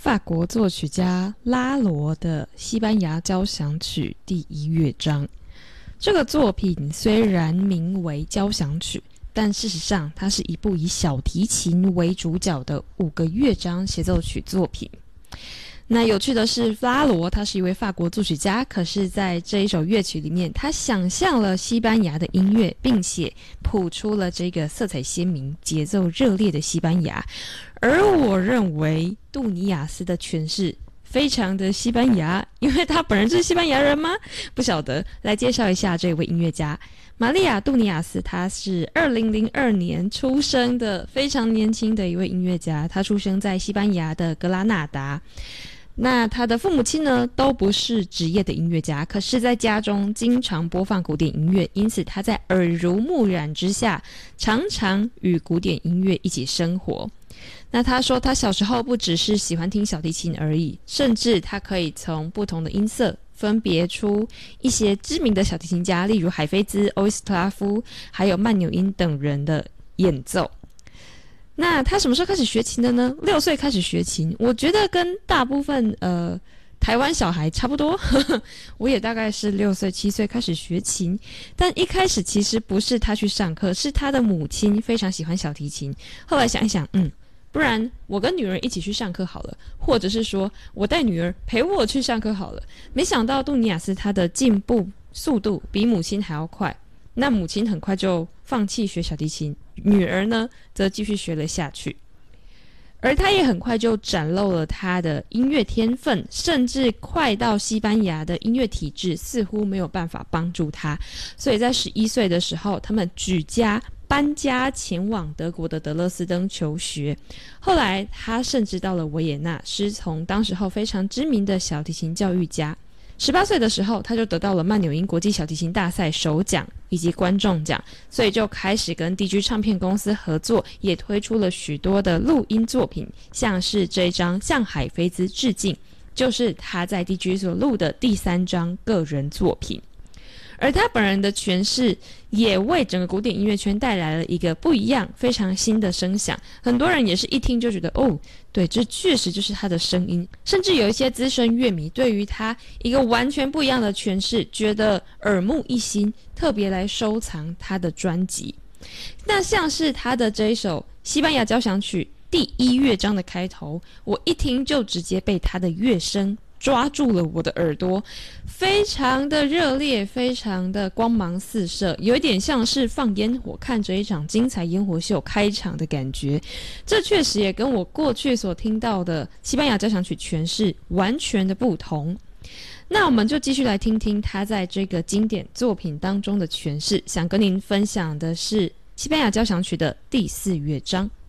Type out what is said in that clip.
法国作曲家拉罗的西班牙交响曲第1乐章。这个作品虽然名为交响曲，但事实上它是一部以小提琴为主角的5个乐章协奏曲作品。那有趣的是，拉罗他是一位法国作曲家，可是在这一首乐曲里面，他想象了西班牙的音乐，并且谱出了这个色彩鲜明、节奏热烈的西班牙。而我认为杜尼亚斯的诠释非常的西班牙，因为他本人就是西班牙人吗？不晓得。来介绍一下这位音乐家玛利亚·杜尼亚斯，他是2002年出生的，非常年轻的一位音乐家。他出生在西班牙的格拉纳达。那他的父母亲呢，都不是职业的音乐家，可是在家中经常播放古典音乐，因此他在耳濡目染之下，常常与古典音乐一起生活。那他说他小时候不只是喜欢听小提琴而已，甚至他可以从不同的音色分别出一些知名的小提琴家，例如海菲兹、欧伊斯特拉夫还有曼纽因等人的演奏。那他什么时候开始学琴的呢？6岁开始学琴，我觉得跟大部分台湾小孩差不多我也大概是6岁7岁开始学琴，但一开始其实不是他去上课，是他的母亲非常喜欢小提琴，后来想一想，不然我跟女儿一起去上课好了，或者是说我带女儿陪我去上课好了。没想到杜尼亚斯他的进步速度比母亲还要快，那母亲很快就放弃学小提琴，女儿呢则继续学了下去。而他也很快就展露了他的音乐天分，甚至快到西班牙的音乐体制似乎没有办法帮助他，所以在11岁的时候，他们举家搬家前往德国的德勒斯登求学。后来他甚至到了维也纳，师从当时候非常知名的小提琴教育家。18岁的时候，他就得到了曼纽因国际小提琴大赛首奖以及观众奖，所以就开始跟DG唱片公司合作，也推出了许多的录音作品，像是这一张向海菲兹致敬，就是他在 DG 所录的第3张个人作品。而他本人的诠释也为整个古典音乐圈带来了一个不一样、非常新的声响。很多人也是一听就觉得，对，这确实就是他的声音。甚至有一些资深乐迷对于他一个完全不一样的诠释，觉得耳目一新，特别来收藏他的专辑。那像是他的这一首西班牙交响曲第1乐章的开头，我一听就直接被他的乐声抓住了我的耳朵，非常的热烈，非常的光芒四射，有一点像是放烟火，看着一场精彩烟火秀开场的感觉。这确实也跟我过去所听到的西班牙交响曲诠释完全的不同。那我们就继续来听听他在这个经典作品当中的诠释。想跟您分享的是西班牙交响曲的第4乐章。